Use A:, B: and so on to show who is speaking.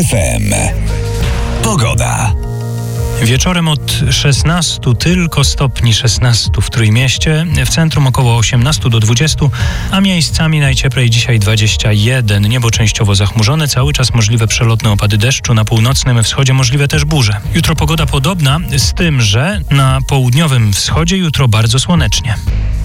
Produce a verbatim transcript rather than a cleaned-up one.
A: F M. Pogoda.
B: Wieczorem od szesnastu tylko stopni szesnastu w Trójmieście, w centrum około osiemnastu do dwudziestu, a miejscami najcieplej dzisiaj dwadzieścia jeden. Niebo częściowo zachmurzone, cały czas możliwe przelotne opady deszczu, na północnym wschodzie możliwe też burze. Jutro pogoda podobna, z tym, że na południowym wschodzie jutro bardzo słonecznie.